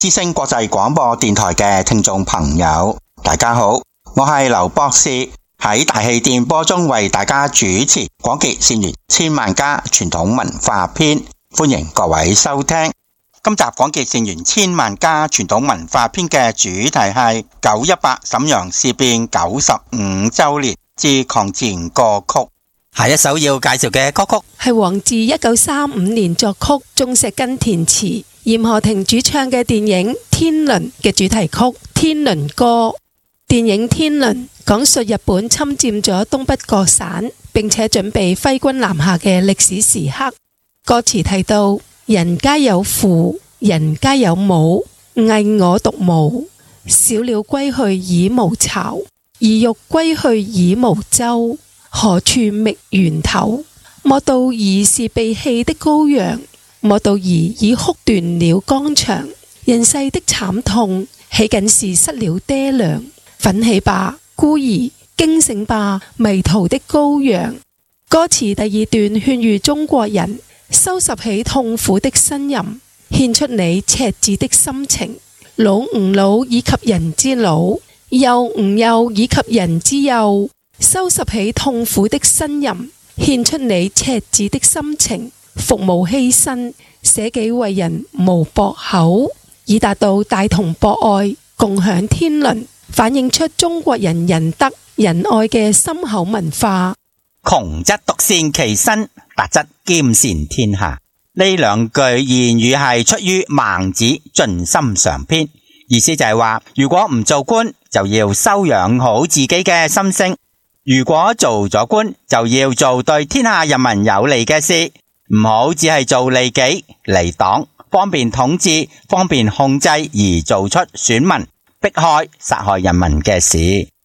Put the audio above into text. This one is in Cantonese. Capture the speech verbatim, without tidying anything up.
之聲國際廣播電台嘅聽眾朋友，大家好，我係劉博士，喺大氣電波中為大家主持廣結善緣千萬家傳統文化篇，歡迎各位收聽。今集廣結善緣千萬家傳統文化篇嘅主題係九一八瀋陽事變九十五周年之抗戰歌曲。下一首要介紹嘅歌曲係黃自一九三五年作曲，鍾石根填詞，嚴荷婷主唱嘅電影《天倫》嘅主題曲《天倫歌》。電影《天倫》講述日本侵佔咗東北各省，並且準備揮軍南下嘅歷史時刻。歌詞提到：人皆有父，人皆有母，偽我獨無。小鳥歸去已無巢，兒欲歸去已無洲。何處覓源頭？莫道兒是被棄的羔羊，莫道兒已哭斷了肝腸。人世的慘痛，豈僅是失了爹娘？奮起吧，孤兒！驚醒吧，迷途的羔羊！歌詞第二段勸喻中國人收拾起痛苦的呻吟，獻出你赤子的心情。老吾老以及人之老，幼吾幼以及人之幼。收拾起痛苦的呻吟，獻出你赤子的心情。服務犧牲，捨己為人無駁口，以達到大同博愛，共享天倫，反映出中國人仁德仁愛嘅深厚文化。 窮則獨善其身，達則兼善天下。呢兩句言語係出於孟子《盡心嘗篇》，意思就係話，如果唔做官，就要修養好自己嘅心性。如果做咗官，就要做對天下人民有利嘅事，唔好只係做利己、利黨、方便統治、方便控制而做出損民、迫害、殺害人民嘅事。